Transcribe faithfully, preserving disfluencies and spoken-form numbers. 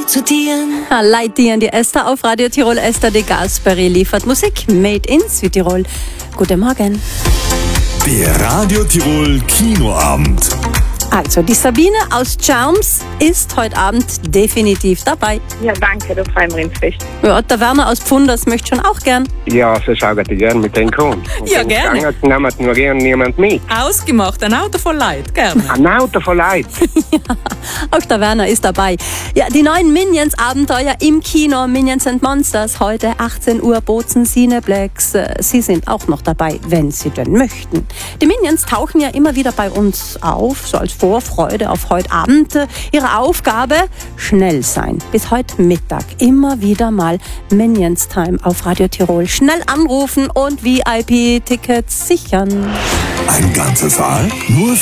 zu dir. Leid dir an die Esther auf Radio Tirol. Esther de Gasperi liefert Musik made in Südtirol. Guten Morgen. Der Radio Tirol Kinoabend. Also, die Sabine aus Charms ist heute Abend definitiv dabei. Ja, danke, da freuen wir uns fest. Ja, der Werner aus Pfunders möchte schon auch gern. Ja, so schaue ich gerne mit den kommen. Ja, gerne. Dann nimmt nur gerne niemand mit. Ausgemacht, ein Auto voll Leid, gerne. Ein Auto voll Leid. Ja, auch der Werner ist dabei. Ja, die neuen Minions-Abenteuer im Kino, Minions and Monsters, heute achtzehn Uhr, Bozen Cineplex. Sie sind auch noch dabei, wenn Sie denn möchten. Die Minions tauchen ja immer wieder bei uns auf, so als Vorfreude auf heute Abend. Ihre Aufgabe, schnell sein. Bis heute Mittag immer wieder mal Minions Time auf Radio Tirol. Schnell anrufen und V I P-Tickets sichern. Ein ganzer Saal? Nur